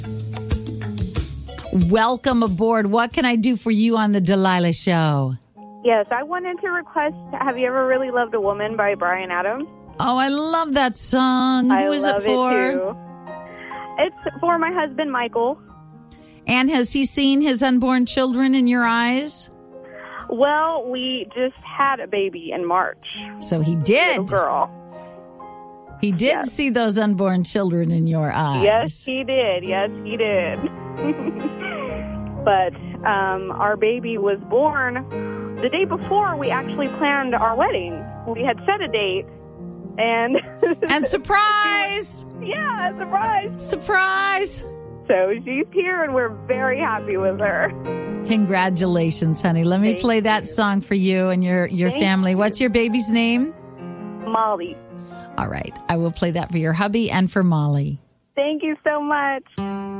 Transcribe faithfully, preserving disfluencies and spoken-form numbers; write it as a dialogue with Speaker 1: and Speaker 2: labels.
Speaker 1: Welcome aboard. What can I do for you on the Delilah Show?
Speaker 2: Yes, I wanted to request Have You Ever Really Loved a Woman by Bryan Adams.
Speaker 1: Oh, I love that song. Who
Speaker 2: I
Speaker 1: is
Speaker 2: love
Speaker 1: it for?
Speaker 2: It too. It's for my husband, Michael.
Speaker 1: And has he seen his unborn children in your eyes?
Speaker 2: Well, we just had a baby in March.
Speaker 1: So he did.
Speaker 2: Little girl.
Speaker 1: He did
Speaker 2: yes.
Speaker 1: see those unborn children in your eyes.
Speaker 2: Yes, he did. Yes, he did. But um, our baby was born the day before we actually planned our wedding. We had set a date. And
Speaker 1: and surprise!
Speaker 2: Yeah, surprise!
Speaker 1: Surprise!
Speaker 2: So she's here, and we're very happy with her.
Speaker 1: Congratulations, honey. Let me
Speaker 2: Thank
Speaker 1: play that
Speaker 2: you.
Speaker 1: song for you and your, your
Speaker 2: Thank
Speaker 1: family.
Speaker 2: you.
Speaker 1: What's your baby's name?
Speaker 2: Molly.
Speaker 1: All right. I will play that for your hubby and for Molly.
Speaker 2: Thank you so much.